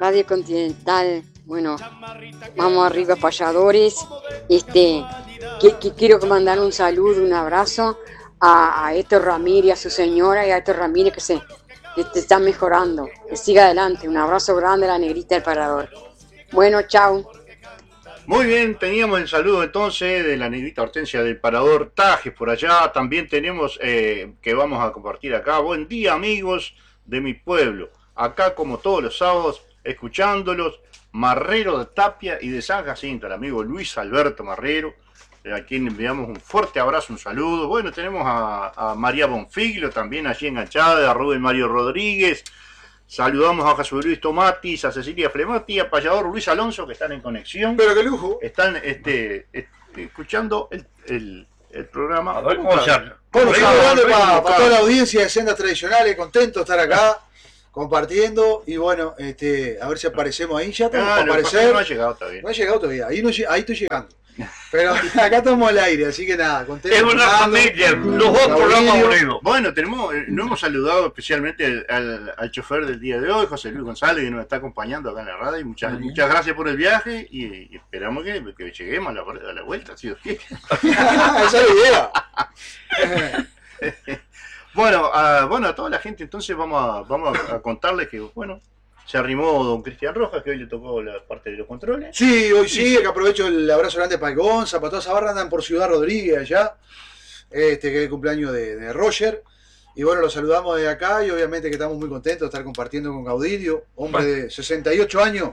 Radio Continental. Bueno, vamos arriba, payadores. Quiero mandar un saludo, un abrazo a Héctor Ramírez, a su señora y a Héctor Ramírez que está mejorando. Que siga adelante. Un abrazo grande a la negrita del Parador. Bueno, chao. Muy bien, teníamos el saludo entonces de la negrita Hortensia del Parador Tajes por allá. También tenemos que vamos a compartir acá. Buen día, amigos de mi pueblo. Acá, como todos los sábados, escuchándolos. Marrero de Tapia y de San Jacinto, el amigo Luis Alberto Marrero, a quien enviamos un fuerte abrazo, un saludo. Bueno, tenemos a María Bonfiglio también allí enganchada, a Rubén Mario Rodríguez. Saludamos a Jesús Luis Tomatis, a Cecilia Flemati, a Payador Luis Alonso, que están en conexión. Pero qué lujo. Están escuchando el programa. A ver, bueno, saludando para toda la audiencia de Sendas Tradicionales, contento de estar acá, compartiendo. Y bueno, a ver si aparecemos ahí. Ya estamos para aparecer. No ha llegado todavía. No ha llegado todavía. Ahí estoy llegando. Pero acá estamos al aire, así que nada, contento. Es una familia, los dos programas unidos. Bueno, no hemos saludado especialmente al chofer del día de hoy, José Luis González, que nos está acompañando acá en la radio. Muchas gracias por el viaje y esperamos que lleguemos a la vuelta, ¿sí o qué? Esa es la idea. Bueno, a toda la gente entonces vamos a contarles que, bueno, se arrimó don Cristian Rojas, que hoy le tocó la parte de los controles. Sí, hoy sí, que aprovecho el abrazo grande para el Gonza, para toda esa barra, andan por Ciudad Rodríguez allá, que es el cumpleaños de Roger. Y bueno, lo saludamos de acá y obviamente que estamos muy contentos de estar compartiendo con Gaudilio, hombre de 68 años.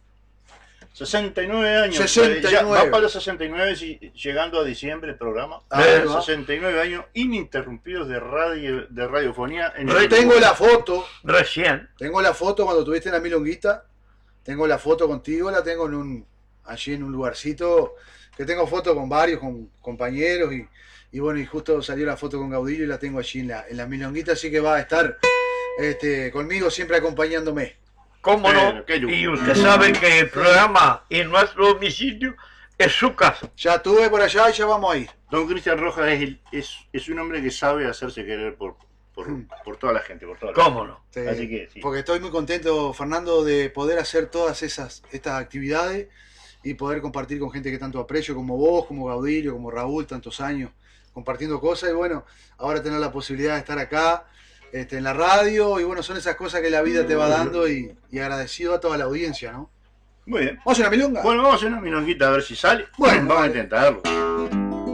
69 años. 69. Ya va para los 69 y llegando a diciembre el programa. 69 años ininterrumpidos de radiofonía. Tengo la foto. Recién. Tengo la foto cuando estuviste en la Milonguita. Tengo la foto contigo, la tengo allí en un lugarcito. Que tengo fotos con varios, con compañeros. Y bueno, y justo salió la foto con Gaudilio y la tengo allí en la Milonguita. Así que va a estar conmigo siempre acompañándome. ¿Cómo no? Y usted sabe que el programa en nuestro domicilio es su casa. Ya estuve por allá y ya vamos a ir. Don Cristian Rojas es un hombre que sabe hacerse querer por toda la gente. ¿Cómo no? Sí, así que, sí. Porque estoy muy contento, Fernando, de poder hacer todas estas actividades y poder compartir con gente que tanto aprecio, como vos, como Gaudilio, como Raúl, tantos años, compartiendo cosas. Y bueno, ahora tener la posibilidad de estar acá, en la radio, y bueno, son esas cosas que la vida te va dando y agradecido a toda la audiencia, ¿no? Muy bien. ¿Vamos a una milonga? Bueno, vamos a hacer una milonguita a ver si sale. Bueno, vamos a intentarlo.